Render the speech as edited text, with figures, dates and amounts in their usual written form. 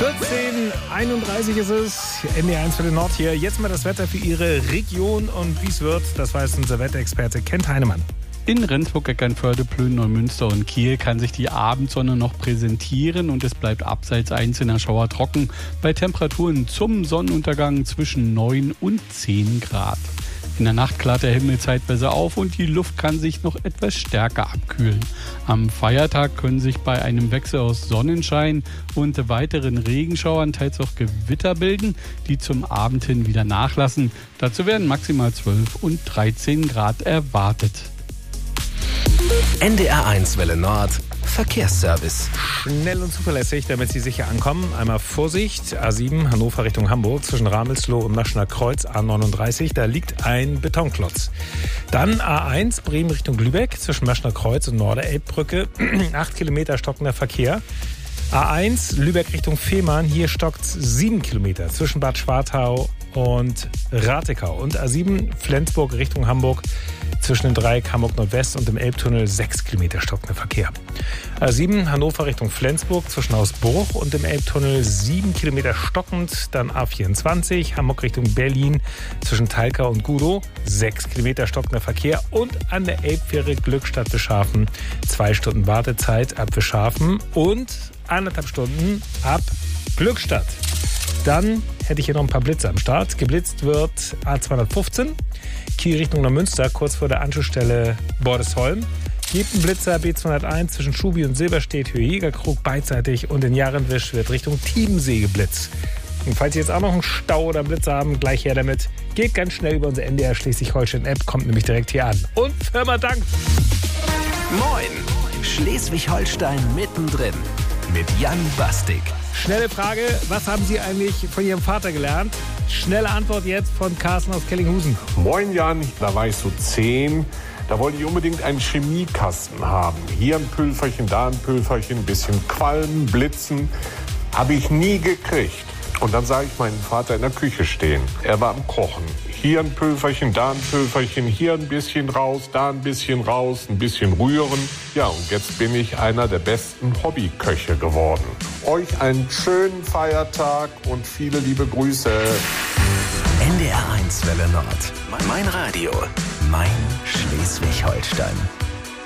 14:31 ist es, NDR 1 für den Nord hier. Jetzt mal das Wetter für Ihre Region und wie es wird, das weiß unser Wetterexperte Kent Heinemann. In Rendsburg, Eckernförde, Plön, Neumünster und Kiel kann sich die Abendsonne noch präsentieren und es bleibt abseits einzelner Schauer trocken bei Temperaturen zum Sonnenuntergang zwischen 9 und 10 Grad. In der Nacht klart der Himmel zeitweise auf und die Luft kann sich noch etwas stärker abkühlen. Am Feiertag können sich bei einem Wechsel aus Sonnenschein und weiteren Regenschauern teils auch Gewitter bilden, die zum Abend hin wieder nachlassen. Dazu werden maximal 12 und 13 Grad erwartet. NDR 1 Welle Nord Verkehrsservice. Schnell und zuverlässig, damit Sie sicher ankommen. Einmal Vorsicht, A7 Hannover Richtung Hamburg zwischen Ramelsloh und Möschner Kreuz, A39, da liegt ein Betonklotz. Dann A1 Bremen Richtung Lübeck zwischen Möschner Kreuz und Norderelbbrücke, 8 Kilometer stockender Verkehr. A1 Lübeck Richtung Fehmarn, hier stockt 7 Kilometer zwischen Bad Schwartau und Ratekau. Und A7 Flensburg Richtung Hamburg zwischen dem Dreieck Hamburg Nordwest und dem Elbtunnel 6 Kilometer stockender Verkehr. A7 Hannover Richtung Flensburg zwischen Hausbruch und dem Elbtunnel 7 Kilometer stockend. Dann A24 Hamburg Richtung Berlin zwischen Talkau und Gudow 6 Kilometer stockender Verkehr. Und an der Elbfähre Glückstadt-Bischhafen 2 Stunden Wartezeit ab Bischhafen und 1,5 Stunden ab Glückstadt. Dann hätte ich hier noch ein paar Blitze am Start. Geblitzt wird A215, Kiel Richtung Neumünster, kurz vor der Anschlussstelle Bordesholm. Gibt ein Blitzer B201 zwischen Schubi und Silberstedt, Höhe Jägerkrug beidseitig und in Jahrenwisch wird Richtung Tiebensee geblitzt. Und falls Sie jetzt auch noch einen Stau oder einen Blitzer haben, gleich her damit. Geht ganz schnell über unsere NDR Schleswig-Holstein-App, kommt nämlich direkt hier an. Und Firma Dank! Moin! Schleswig-Holstein mittendrin mit Jan Bastik. Schnelle Frage, was haben Sie eigentlich von Ihrem Vater gelernt? Schnelle Antwort jetzt von Carsten aus Kellinghusen. Moin Jan, da war ich so 10. Da wollte ich unbedingt einen Chemiekasten haben. Hier ein Pülferchen, da ein Pülferchen, ein bisschen Qualmen, Blitzen. Habe ich nie gekriegt. Und dann sah ich meinen Vater in der Küche stehen. Er war am Kochen. Hier ein Pülferchen, da ein Pülferchen, hier ein bisschen raus, da ein bisschen raus, ein bisschen rühren. Ja, und jetzt bin ich einer der besten Hobbyköche geworden. Euch einen schönen Feiertag und viele liebe Grüße. NDR 1 Welle Nord. Mein Radio. Mein Schleswig-Holstein.